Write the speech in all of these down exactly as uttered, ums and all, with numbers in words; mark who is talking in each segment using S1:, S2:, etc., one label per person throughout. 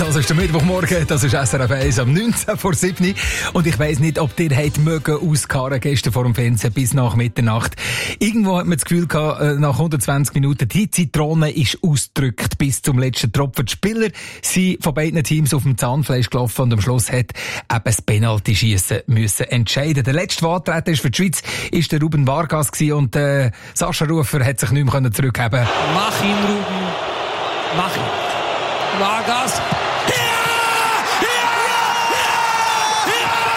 S1: Das ist der Mittwochmorgen, das ist S R F eins am neunzehn vor sieben. Und ich weiss nicht, ob ihr habt mögen auskarren gestern vor dem Fernsehen bis nach Mitternacht. Irgendwo hat man das Gefühl gehabt, nach hundertzwanzig Minuten, die Zitrone ist ausgedrückt bis zum letzten Tropfen. Die Spieler sind von beiden Teams auf dem Zahnfleisch gelaufen und am Schluss hat eben das Penalty-Schiessen müssen entscheiden. Der letzte, der angetreten ist für die Schweiz, ist der Ruben Vargas gewesen und äh, Sascha Rufer hat sich nicht mehr zurückgeben.
S2: Mach ihn, Ruben. Mach ihn. Vargas. Ja! Ja! Ja!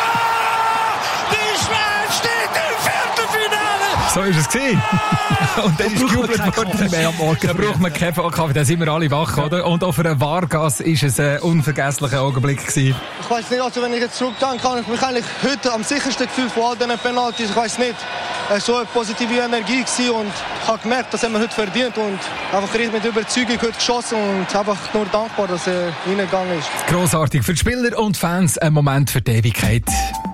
S2: Ja! Die Schweiz steht im Viertelfinale!
S1: So ist es gewesen. Und dann ist gejubelt worden. Da braucht man keinen Kaffee, da sind wir alle wach, oder? Und auch für einen Vargas ist es ein unvergesslicher Augenblick gewesen.
S3: Ich weiss nicht, also wenn ich jetzt zurückdenke, kann ich mich eigentlich heute am sichersten gefühlt von all diesen Penalties. Ich weiss nicht. Es war so eine positive Energie gewesen und ich habe gemerkt, das haben wir heute verdient und einfach richtig mit Überzeugung heute geschossen und einfach nur dankbar, dass er reingegangen ist.
S1: Grossartig für die Spieler und Fans, ein Moment für die Ewigkeit.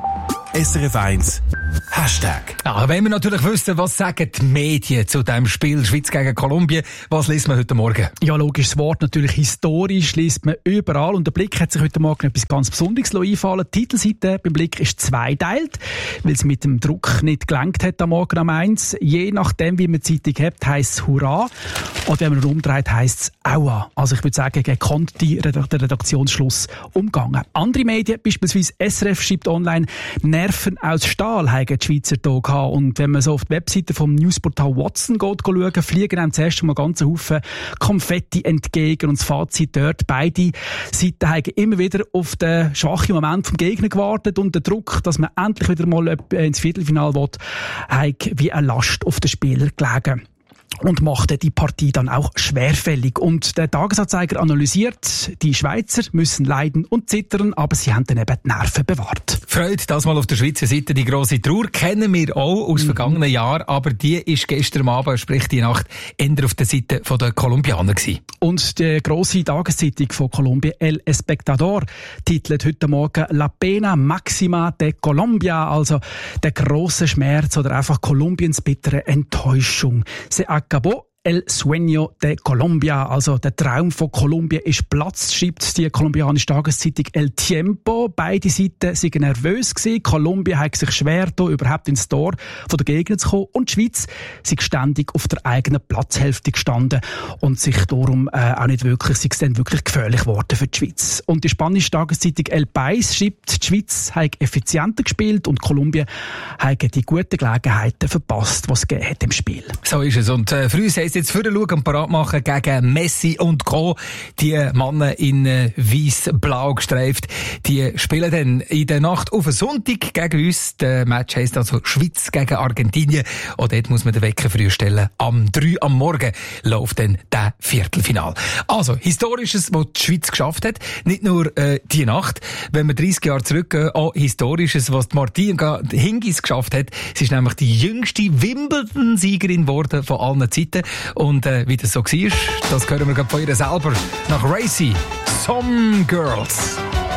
S4: S R F eins Hashtag.
S1: Ja, wenn wir natürlich wissen, was sagen die Medien zu diesem Spiel Schweiz gegen Kolumbien, was liest man heute Morgen?
S5: Ja, logisch, das Wort natürlich historisch liest man überall und der Blick hat sich heute Morgen etwas ganz Besonderes einfallen. Die Titelseite beim Blick ist zweiteilt, weil es mit dem Druck nicht gelangt hat am Morgen am eins. Je nachdem, wie man die Zeitung hat, heisst es Hurra und wenn man umdreht, heisst es Aua. Also ich würde sagen, gekonnt der Redaktionsschluss umgangen. Andere Medien, beispielsweise S R F, schreibt online, Nerven aus Stahl haben die Schweizer hier gehabt. Und wenn man so auf die Webseite vom Newsportal Watson geht, schauen, fliegen einem zuerst mal ganz Haufen Konfetti entgegen. Und das Fazit dort, beide Seiten haben immer wieder auf den schwachen Moment vom Gegner gewartet und der Druck, dass man endlich wieder mal ins Viertelfinale will, hat wie eine Last auf den Spieler gelegen. Und machte die Partie dann auch schwerfällig. Und der Tagesanzeiger analysiert, die Schweizer müssen leiden und zittern, aber sie haben dann eben die Nerven bewahrt.
S1: Freude, das mal auf der Schweizer Seite, die grosse Trauer, kennen wir auch aus mhm. vergangenen Jahren, aber die ist gestern Abend, sprich die Nacht, eher auf der Seite der Kolumbianer gewesen.
S5: Und die grosse Tageszeitung von Kolumbien, El Espectador, titelt heute Morgen La Pena Maxima de Colombia, also der grosse Schmerz oder einfach Kolumbiens bittere Enttäuschung. Se acabó El Sueño de Colombia, also der Traum von Kolumbien ist Platz, schreibt die kolumbianische Tageszeitung El Tiempo. Beide Seiten waren nervös gewesen. Kolumbien hat sich schwer getan, überhaupt ins Tor von der Gegner zu kommen. Und die Schweiz sind ständig auf der eigenen Platzhälfte gestanden und sich darum äh, auch nicht wirklich, sie sind wirklich gefährlich geworden für die Schweiz. Und die spanische Tageszeitung El País schreibt, die Schweiz hat effizienter gespielt und Kolumbien hat die guten Gelegenheiten verpasst, was es gegeben hat im Spiel.
S1: So ist es. Und äh, für uns heisst jetzt für den Schauen und parat machen gegen Messi und Co. Die Männer in äh, weiss-blau gestreift, die spielen dann in der Nacht auf den Sonntag gegen uns. Der Match heisst also Schweiz gegen Argentinien. Und dort muss man den Wecker früh stellen. Am drei am Morgen läuft dann der Viertelfinal. Also, Historisches, was die Schweiz geschafft hat. Nicht nur äh, die Nacht. Wenn wir dreißig Jahre zurückgehen, auch Historisches, was die Martina Hingis geschafft hat. Sie ist nämlich die jüngste Wimbledon-Siegerin geworden von allen Zeiten. Und äh, wie das so war, das hören wir gerade von ihr selber. Nach Racy, Some Girls.